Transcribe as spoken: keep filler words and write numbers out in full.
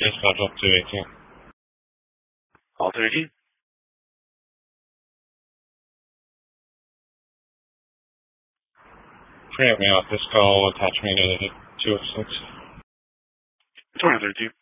Dispatch up to eighteen. All thirteen. Grant me off this call, attach me to the two oh six. twenty thirteen.